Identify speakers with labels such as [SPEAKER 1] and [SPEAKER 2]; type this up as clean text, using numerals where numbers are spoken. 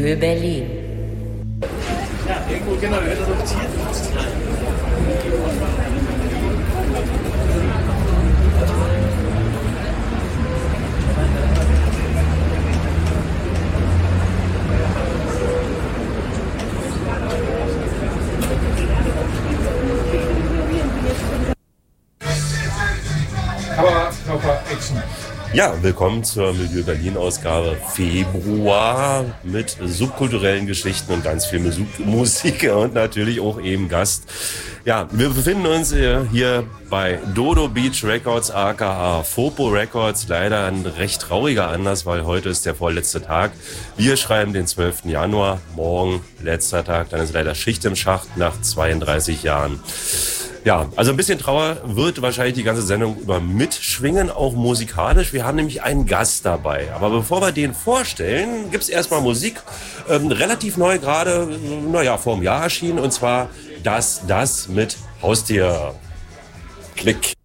[SPEAKER 1] Milieu Berlin.
[SPEAKER 2] Ja, irgendwo genau, wir werden noch Ziel.
[SPEAKER 3] Aber Action.
[SPEAKER 4] Ja, willkommen zur Milieu Berlin-Ausgabe Februar mit subkulturellen Geschichten und ganz viel Musik und natürlich auch eben Gast. Ja, wir befinden uns hier bei Dodo Beach Records aka Fopo Records. Leider ein recht trauriger Anlass, weil heute ist der vorletzte Tag. Wir schreiben den 12. Januar, morgen letzter Tag. Dann ist leider Schicht im Schacht nach 32 Jahren. Ja, also ein bisschen Trauer wird wahrscheinlich die ganze Sendung über mitschwingen, auch musikalisch. Wir haben nämlich einen Gast dabei. Aber bevor wir den vorstellen, gibt's erstmal Musik. Relativ neu gerade, vor einem Jahr erschienen. Und zwar das mit Haustier. Klick.